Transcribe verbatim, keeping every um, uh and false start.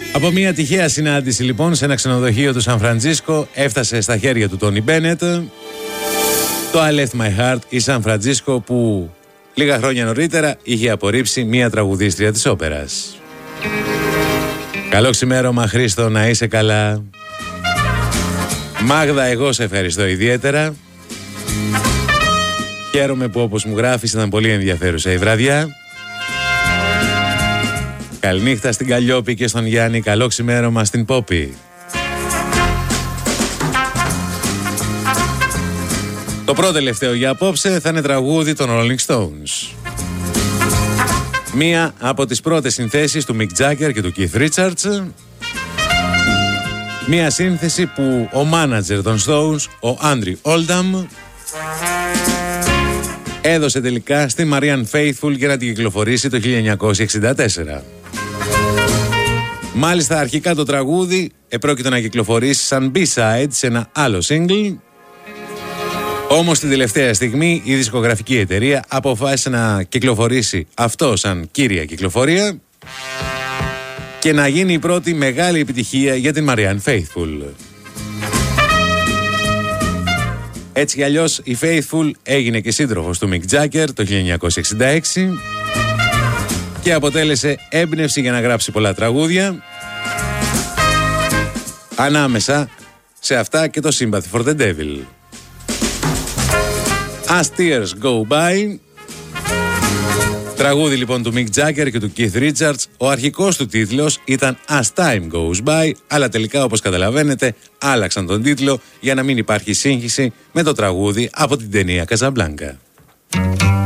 Από μια τυχαία συνάντηση λοιπόν σε ένα ξενοδοχείο του Σαν Φραντζίσκο έφτασε στα χέρια του Τόνι Μπένετ το I Left My Heart η Σαν Φραντζίσκο, που λίγα χρόνια νωρίτερα είχε απορρίψει μια τραγουδίστρια της όπερας. Καλό ξημέρωμα Χρήστο, να είσαι καλά. Μάγδα, εγώ σε ευχαριστώ ιδιαίτερα. Χαίρομαι που όπως μου γράφεις ήταν πολύ ενδιαφέρουσα η βραδιά. Καληνύχτα στην Καλλιόπη και στον Γιάννη. Καλό ξημέρωμα στην Πόπη. Το πρώτο τελευταίο για απόψε θα είναι τραγούδι των Rolling Stones. Μία από τις πρώτες συνθέσεις του Mick Jagger και του Keith Richards. Μία σύνθεση που ο μάνατζερ των Stones, ο Andrew Oldham, έδωσε τελικά στη Marianne Faithfull για να την κυκλοφορήσει το χίλια εννιακόσια εξήντα τέσσερα. Μάλιστα αρχικά το τραγούδι επρόκειτο να κυκλοφορήσει σαν B-side σε ένα άλλο single. Όμως την τελευταία στιγμή η δισκογραφική εταιρεία αποφάσισε να κυκλοφορήσει αυτό σαν κύρια κυκλοφορία και να γίνει η πρώτη μεγάλη επιτυχία για την Marianne Faithfull. Έτσι κι αλλιώς η Faithfull έγινε και σύντροφος του Mick Jagger το χίλια εννιακόσια εξήντα έξι και αποτέλεσε έμπνευση για να γράψει πολλά τραγούδια, ανάμεσα σε αυτά και το Sympathy for the Devil. As Tears Go By, τραγούδι λοιπόν του Mick Jagger και του Keith Richards. Ο αρχικός του τίτλος ήταν As Time Goes By, αλλά τελικά όπως καταλαβαίνετε άλλαξαν τον τίτλο για να μην υπάρχει σύγχυση με το τραγούδι από την ταινία Casablanca.